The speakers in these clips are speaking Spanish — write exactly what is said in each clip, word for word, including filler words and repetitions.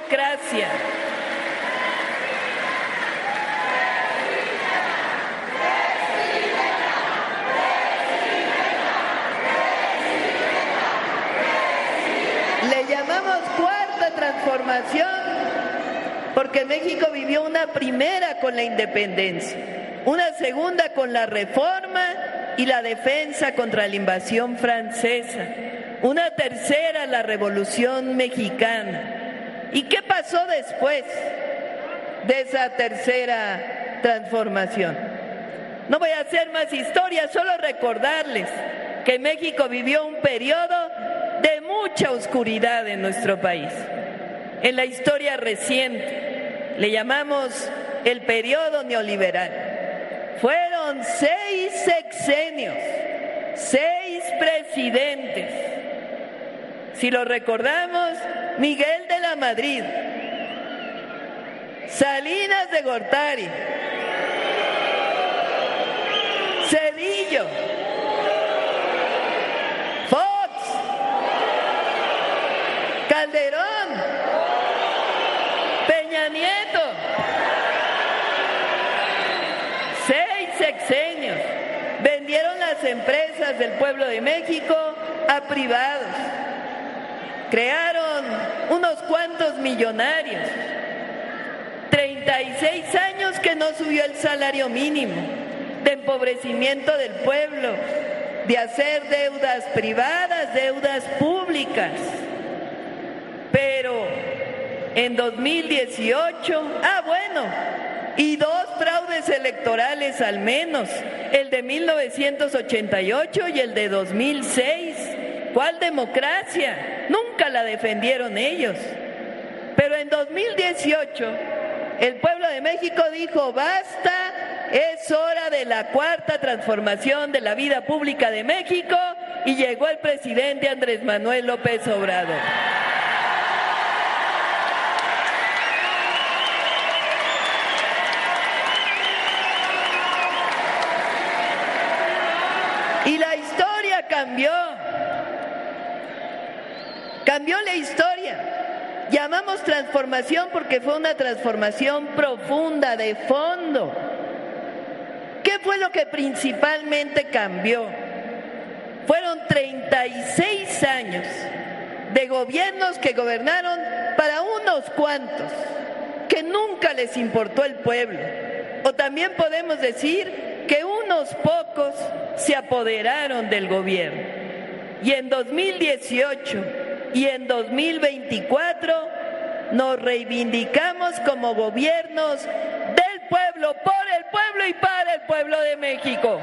democracia. Le llamamos cuarta transformación porque México vivió una primera con la independencia, una segunda con la reforma y la defensa contra la invasión francesa, una tercera la Revolución Mexicana. ¿Y qué pasó después de esa tercera transformación? No voy a hacer más historia, solo recordarles que México vivió un periodo de mucha oscuridad en nuestro país. En la historia reciente le llamamos el periodo neoliberal. Fueron seis sexenios, seis presidentes. Si lo recordamos, Miguel de la Madrid, Salinas de Gortari, Zedillo, Fox, Calderón, Peña Nieto. Seis sexenios. Vendieron las empresas del pueblo de México a privados. Crearon unos cuantos millonarios. treinta y seis años que no subió el salario mínimo, de empobrecimiento del pueblo, de hacer deudas privadas, deudas públicas. Pero en dos mil dieciocho, ah bueno, y dos fraudes electorales al menos, el de mil novecientos ochenta y ocho y el de dos mil seis. ¿Cuál democracia? Nunca la defendieron ellos. Pero en dos mil dieciocho, el pueblo de México dijo, basta, es hora de la cuarta transformación de la vida pública de México, y llegó el presidente Andrés Manuel López Obrador. Y la historia cambió. Cambió la historia. Llamamos transformación porque fue una transformación profunda, de fondo. ¿Qué fue lo que principalmente cambió? Fueron treinta y seis años de gobiernos que gobernaron para unos cuantos, que nunca les importó el pueblo. O también podemos decir que unos pocos se apoderaron del gobierno. Y en dos mil dieciocho y en dos mil veinticuatro nos reivindicamos como gobiernos del pueblo, por el pueblo y para el pueblo de México.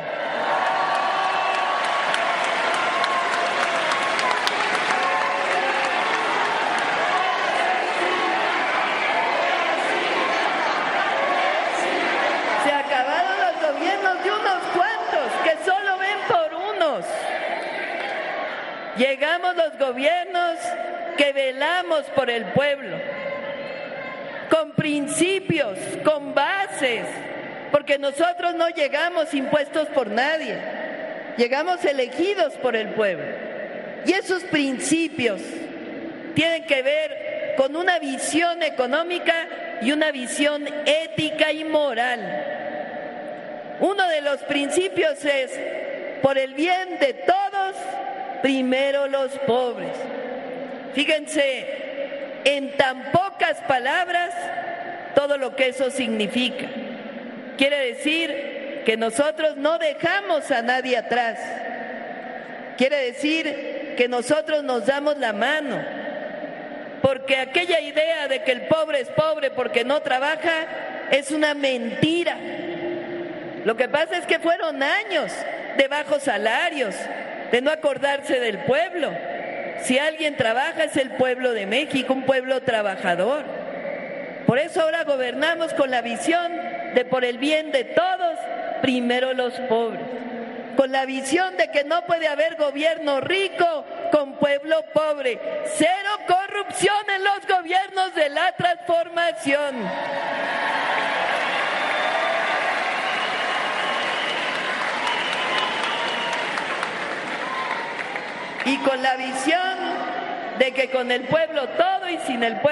Se acabaron los gobiernos de unos cuantos que solo ven por unos. Llegamos los gobiernos que velamos por el pueblo, con principios, con bases, porque nosotros no llegamos impuestos por nadie, llegamos elegidos por el pueblo. Y esos principios tienen que ver con una visión económica y una visión ética y moral. Uno de los principios es, por el bien de todos, primero los pobres. Fíjense, en tan pocas palabras, todo lo que eso significa. Quiere decir que nosotros no dejamos a nadie atrás. Quiere decir que nosotros nos damos la mano. Porque aquella idea de que el pobre es pobre porque no trabaja es una mentira. Lo que pasa es que fueron años de bajos salarios, de no acordarse del pueblo. Si alguien trabaja es el pueblo de México, un pueblo trabajador. Por eso ahora gobernamos con la visión de por el bien de todos, primero los pobres. Con la visión de que no puede haber gobierno rico con pueblo pobre. Cero corrupción en los gobiernos de la transformación. Y con la visión de que con el pueblo todo y sin el pueblo